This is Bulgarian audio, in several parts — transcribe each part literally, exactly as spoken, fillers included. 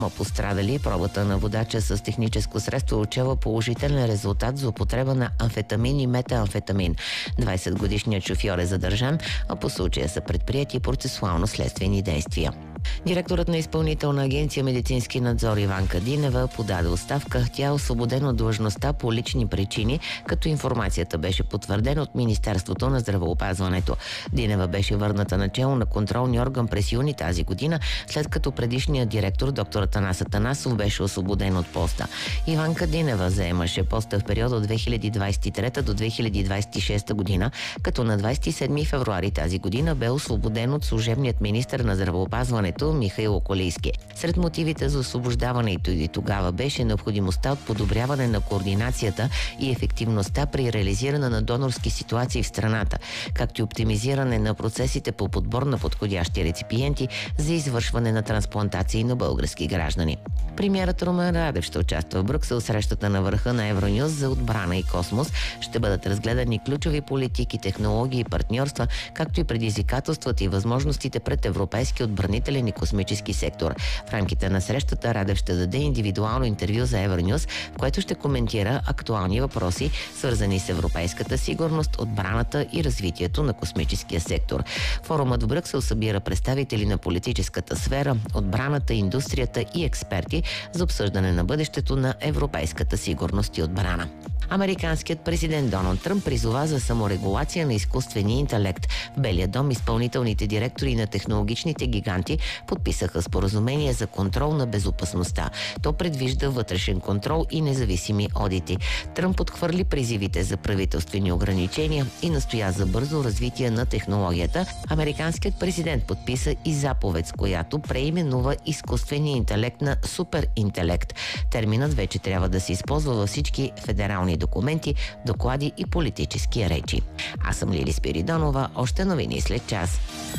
пострадали. Пробата на водача с техническо средство отчела положителен резултат за употреба на амфетамин и метаамфетамин. двайсетгодишният шофьор е задържан, а по случая са предприяти процесуално-следствени действия. Директорът на Изпълнителна агенция медицински надзор Иванка Динева подаде оставка. Тя е освободена от длъжността по лични причини, като информацията беше потвърдена от Министерството на здравеопазването. Динева беше върната начело на контролния орган през юни тази година, след като предишният директор доктор Атанас Атанасов беше освободен от поста. Иванка Динева заемаше поста в периода от две хиляди двайсет и трета до две хиляди двайсет и шеста година, като на двайсет и седми февруари тази година бе освободен от служебният министър на здравеопазването Михаил Околийски. Сред мотивите за освобождаването и тогава беше необходимостта от подобряване на координацията и ефективността при реализиране на донорски ситуации в страната, както и оптимизиране на процесите по подбор на подходящи реципиенти за извършване на трансплантации на български граждани. Премиерът Румен Радев ще участва в Брюксел в срещата на върха на Евронюс за отбрана и космос. Ще бъдат разгледани ключови политики, технологии и партньорства, както и предизвикателствата и възможностите пред европейски отбранителен и космически сектор. В рамките на срещата Радев ще даде индивидуално интервю за Евронюс, в което ще коментира актуални въпроси, свързани с европейската сигурност, отбраната и развитието на космическия сектор. Форумът в Брюксел събира представители на политическата сфера, отбраната, индустрията и експерти за обсъждане на бъдещето на европейската сигурност и отбрана. Американският президент Доналд Тръмп призова за саморегулация на изкуствения интелект. В Белия дом изпълнителните директори на технологичните гиганти подписаха споразумение за контрол на безопасността. То предвижда вътрешен контрол и независими одити. Тръмп отхвърли призивите за правителствени ограничения и настоя за бързо развитие на технологията. Американският президент подписа и заповед, с която преименува изкуствения интелект на суперинтелект. Терминът вече трябва да се използва във всички федерални документи, доклади и политически речи. Аз съм Лили Спиридонова. Още новини след час.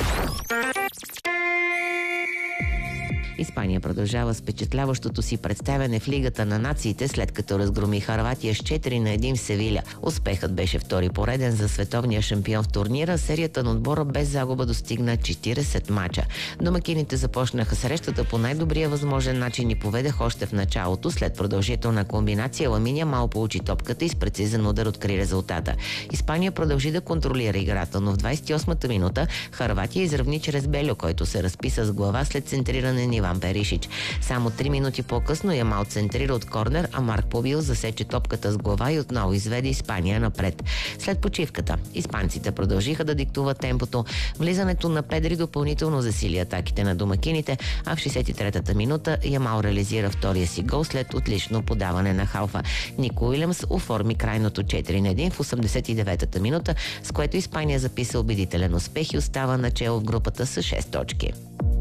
Испания продължава с впечатляващото си представяне в Лигата на нациите, след като разгроми Хърватия с четири на едно в Севиля. Успехът беше втори пореден за световния шампион в турнира. Серията на отбора без загуба достигна четирийсет мача. Домакините започнаха срещата по най-добрия възможен начин и поведеха още в началото. След продължителна комбинация Ламин Ямал получи топката и с прецизен удар откри резултата. Испания продължи да контролира играта, но в двайсет и осмата минута Хърватия изравни чрез Белю, който се разписа с глава след центриране на Иван Перишич. Само три минути по-късно Ямал центрира от корнер, а Марк Побил засече топката с глава и отново изведе Испания напред. След почивката испанците продължиха да диктуват темпото. Влизането на Педри допълнително засили атаките на домакините, а в шейсет и третата минута Ямал реализира втория си гол след отлично подаване на халфа. Нико Уилямс оформи крайното четири на едно в осемдесет и деветата минута, с което Испания записа убедителен успех и остава начело в групата с шест точки.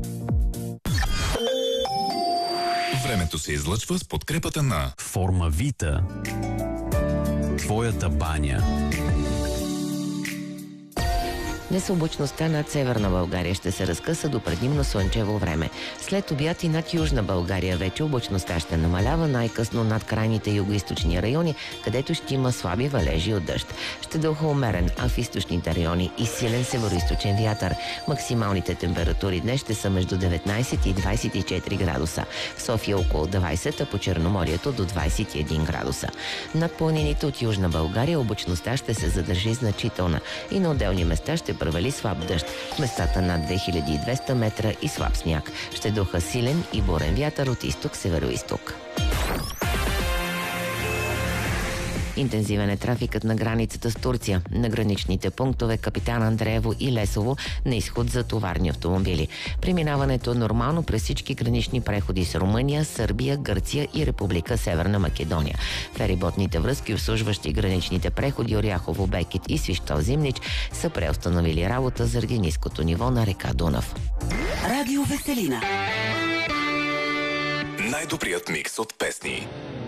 Времето се излъчва с подкрепата на Формавита. Твоята баня. Днес облачността над Северна България ще се разкъса до предимно слънчево време. След обяд и над Южна България вече облачността ще намалява, най-късно над крайните югоизточни райони, където ще има слаби валежи от дъжд. Ще дълха умерен, а в източните райони и силен североизточен вятър. Максималните температури днес ще са между деветнайсет и двайсет и четири градуса. В София около двайсет, а по Черноморието до двайсет и един градуса. Над планините от Южна България облачността ще се задържи значителна и на отделни места ще провали слаб дъжд. В местата над две хиляди и двеста метра и слаб сняг. Ще духа силен и бурен вятър от изток-североизток. Интензивен е трафикът на границата с Турция. На граничните пунктове Капитан Андреево и Лесово на изход за товарни автомобили. Преминаването е нормално през всички гранични преходи с Румъния, Сърбия, Гърция и Република Северна Македония. Фериботните връзки, обслужващи граничните преходи Оряхово, Бекет и Свищов Зимнич, са преустановили работа заради ниското ниво на река Дунав. Радио Веселина. Най-добрият микс от песни.